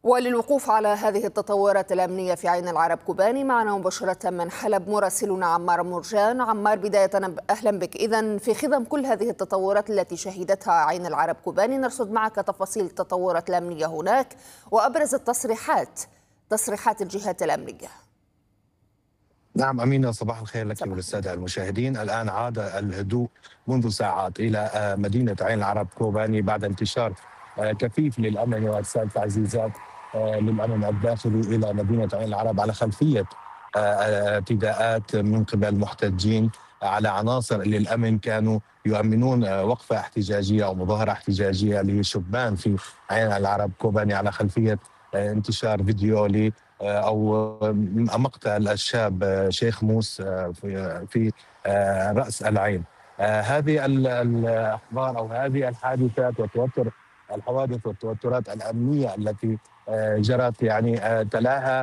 وللوقوف على هذه التطورات الأمنية في عين العرب كوباني معنا مباشرة من حلب مراسلنا عمار مرجان. عمار، بداية أهلا بك. إذن في خضم كل هذه التطورات التي شهدتها عين العرب كوباني نرصد معك تفاصيل التطورات الأمنية هناك وأبرز تصريحات الجهات الأمنية. نعم أمينة، صباح الخير لك وللسادة المشاهدين. الآن عاد الهدوء منذ ساعات إلى مدينة عين العرب كوباني بعد انتشار كثيف للأمن وإرسال تعزيزات للأمن الداخلي إلى مدينة عين العرب على خلفية اعتداءات من قبل محتجين على عناصر للأمن كانوا يؤمنون وقفة احتجاجية أو مظاهرة احتجاجية لشبان في عين العرب كوباني على خلفية انتشار فيديو أو مقتل الشاب شيخ موس في رأس العين. هذه الأخبار أو هذه الحادثات الحوادث والتوترات الأمنية التي جرت تلاها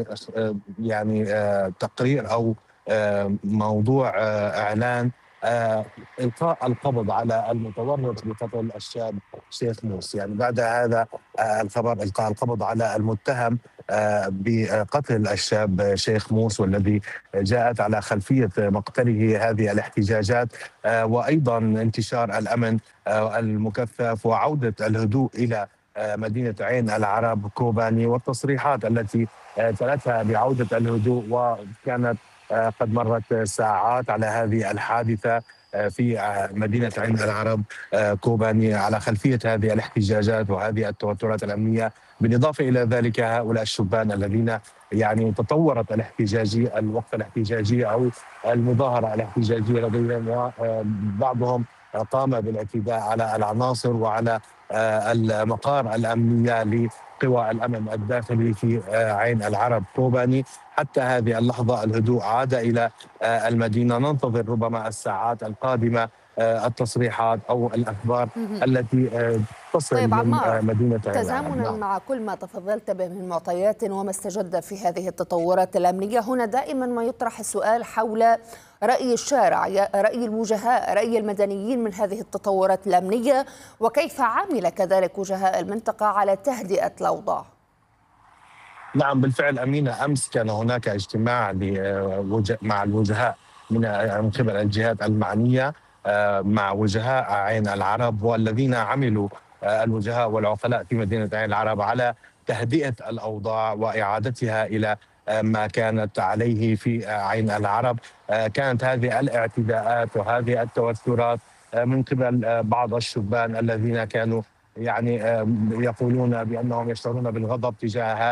تقرير أو موضوع إعلان إلقاء القبض على المتورط بقتل الشاب شيخ موس. بعد هذا الخبر إلقاء القبض على المتهم بقتل الشاب شيخ موس والذي جاءت على خلفية مقتله هذه الاحتجاجات وأيضا انتشار الأمن المكثف وعودة الهدوء إلى مدينة عين العرب كوباني والتصريحات التي تلتها بعودة الهدوء. وكانت قد مرت ساعات على هذه الحادثة في مدينة عين العرب كوباني على خلفية هذه الاحتجاجات وهذه التوترات الأمنية، بالإضافة إلى ذلك هؤلاء الشبان الذين تطورت الوقفة الاحتجاجية أو المظاهرة الاحتجاجية لديهم، وبعضهم قام بالاعتداء على العناصر وعلى المقار الأمنية لقوى الأمن الداخلي في عين العرب كوباني. حتى هذه اللحظة الهدوء عاد إلى المدينة. ننتظر ربما الساعات القادمة التصريحات أو الأخبار التي تصل من مدينة عين العرب. تزامنا مع كل ما تفضلت به من معطيات وما استجد في هذه التطورات الأمنية، هنا دائما ما يطرح السؤال حول رأي الشارع، رأي الوجهاء، رأي المدنيين من هذه التطورات الأمنية، وكيف عمل كذلك وجهاء المنطقة على تهدئة الأوضاع. نعم بالفعل أمينة، أمس كان هناك اجتماع مع الوجهاء من قبل الجهات المعنية مع وجهاء عين العرب، والذين عملوا الوجهاء والعقلاء في مدينة عين العرب على تهدئة الأوضاع وإعادتها إلى ما كانت عليه في عين العرب. كانت هذه الاعتداءات وهذه التوترات من قبل بعض الشبان الذين كانوا يقولون بأنهم يشعرون بالغضب تجاه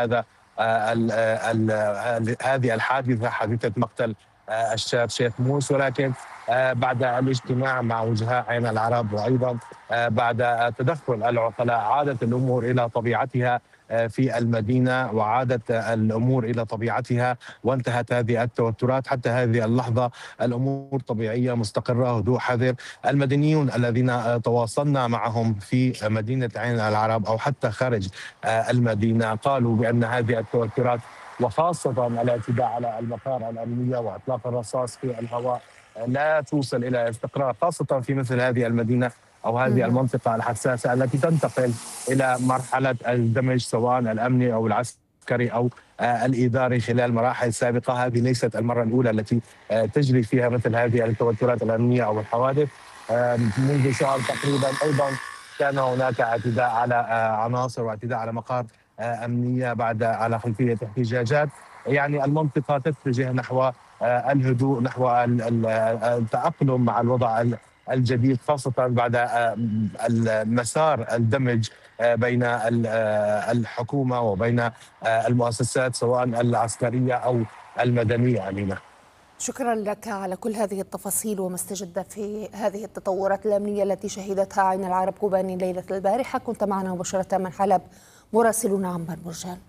هذه الحادثة، حادثة مقتل الشاب شيخ موس. ولكن بعد الاجتماع مع وجهاء عين العرب وأيضا بعد تدخل العقلاء عادت الأمور إلى طبيعتها في المدينة، وعادت الأمور إلى طبيعتها وانتهت هذه التوترات. حتى هذه اللحظة الأمور طبيعية مستقرة، هدوء حذر. المدنيون الذين تواصلنا معهم في مدينة عين العرب أو حتى خارج المدينة قالوا بأن هذه التوترات وخاصة الاعتداء على المقار الأمنية وإطلاق الرصاص في الهواء لا توصل إلى استقرار، خاصة في مثل هذه المدينة أو هذه المنطقة الحساسة التي تنتقل إلى مرحلة الدمج سواء الأمني أو العسكري أو الإداري خلال مراحل سابقة. هذه ليست المرة الأولى التي تجري فيها مثل هذه التوترات الأمنية أو الحوادث. منذ شهر تقريبا أيضا كان هناك اعتداء على عناصر واعتداء على مقار أمنية على خلفية احتجاجات. المنطقة تتجه نحو الهدوء، نحو التأقلم مع الوضع الجديد، خاصة بعد المسار الدمج بين الحكومة وبين المؤسسات سواء العسكرية أو المدنية. أمينة، شكرا لك على كل هذه التفاصيل وما استجد في هذه التطورات الأمنية التي شهدتها عين العرب كوباني ليلة البارحة. كنت معنا مباشرة من حلب مراسلنا عمار مرجان.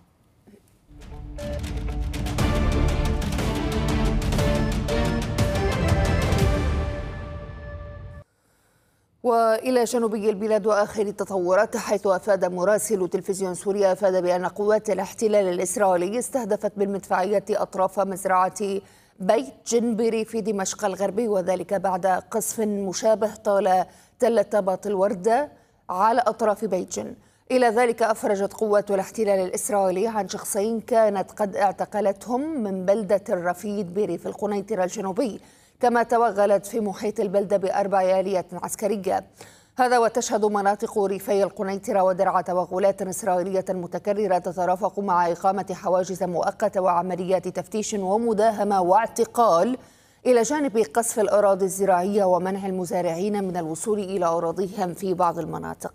وإلى جنوبي البلاد وآخر التطورات، حيث أفاد مراسل تلفزيون سوريا بأن قوات الاحتلال الإسرائيلي استهدفت بالمدفعية أطراف مزرعة بيت جنبري في دمشق الغربي، وذلك بعد قصف مشابه طال تلة باط الوردة على أطراف بيت جن. إلى ذلك أفرجت قوات الاحتلال الإسرائيلي عن شخصين كانت قد اعتقلتهم من بلدة الرفيد بريف القنيطرة الجنوبي، كما توغلت في محيط البلدة بأربع آليات عسكرية. هذا وتشهد مناطق ريفي القنيطرة ودرعا توغلات إسرائيلية متكررة تترافق مع إقامة حواجز مؤقتة وعمليات تفتيش ومداهمة واعتقال، إلى جانب قصف الأراضي الزراعية ومنع المزارعين من الوصول إلى أراضيهم في بعض المناطق.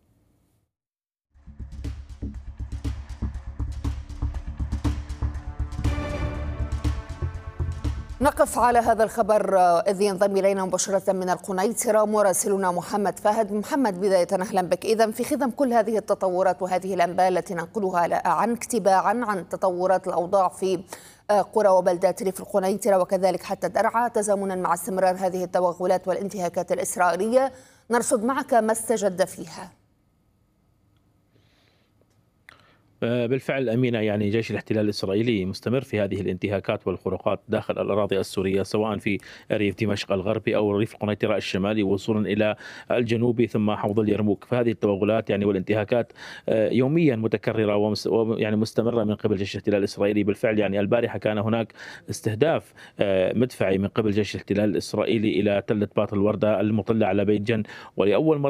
نقف على هذا الخبر إذ ينضم إلينا مباشرة من القنيطرة مراسلنا محمد فهد. محمد، بداية أهلا بك. إذن في خضم كل هذه التطورات وهذه الأنباء التي ننقلها عنك تباعا عن تطورات الأوضاع في قرى وبلدات ريف القنيطرة وكذلك حتى درعا، تزامنا مع استمرار هذه التوغلات والانتهاكات الإسرائيلية، نرصد معك ما استجد فيها. بالفعل أمينة، يعني جيش الاحتلال الإسرائيلي مستمر في هذه الانتهاكات والخروقات داخل الأراضي السورية، سواء في ريف دمشق الغربي أو ريف القنيطرة الشمالي وصولا إلى الجنوبي ثم حوض اليرموك. فهذه التوغلات يعني والانتهاكات يوميا متكررة يعني مستمرة من قبل جيش الاحتلال الإسرائيلي. بالفعل يعني البارحة كان هناك استهداف مدفعي من قبل جيش الاحتلال الإسرائيلي إلى تلة بات الوردة المطلة على بيت جن، ولأول مرة